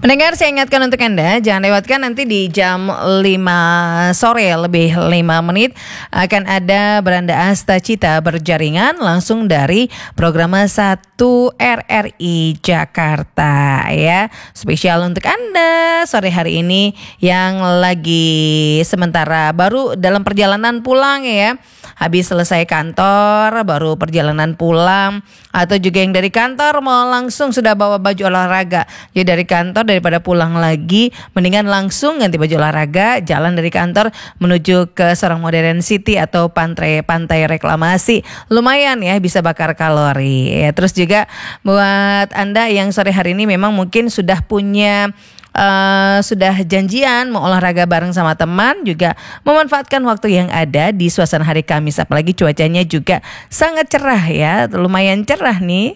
Pendengar, saya ingatkan untuk Anda, jangan lewatkan nanti di jam 5 sore lebih 5 menit akan ada Beranda Asta Cita berjaringan langsung dari program 1 RRI Jakarta ya. Spesial untuk Anda sore hari ini yang lagi sementara baru dalam perjalanan pulang ya. Habis selesai kantor, baru perjalanan pulang, atau juga yang dari kantor mau langsung sudah bawa baju olahraga. Jadi dari kantor daripada pulang lagi, mendingan langsung ganti baju olahraga, jalan dari kantor menuju ke Sorong Modern City atau pantai reklamasi. Lumayan ya, bisa bakar kalori. Ya, terus juga buat Anda yang sore hari ini memang mungkin sudah punya sudah janjian mau olahraga bareng sama teman, juga memanfaatkan waktu yang ada di suasana hari Kamis, apalagi cuacanya juga sangat cerah ya, lumayan cerah nih.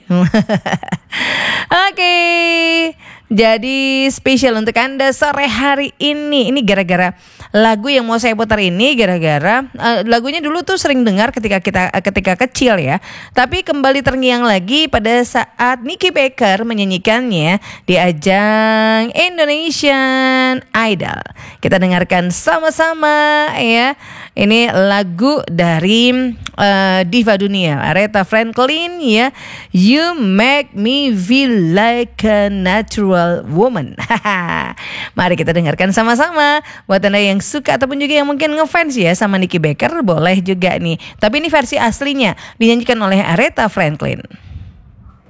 Oke, jadi spesial untuk Anda sore hari ini. Ini gara-gara lagu yang mau saya putar ini, gara-gara lagunya dulu tuh sering dengar ketika kecil ya, tapi kembali terngiang lagi pada saat Nicky Baker menyanyikannya di ajang Indonesian Idol. Kita dengarkan sama-sama ya. Ini lagu dari diva dunia Aretha Franklin ya, You Make Me Feel Like a Natural Woman. Mari kita dengarkan sama-sama. Buat Anda yang suka ataupun juga yang mungkin ngefans ya sama Nicky Baker, boleh juga nih. Tapi ini versi aslinya dinyanyikan oleh Aretha Franklin.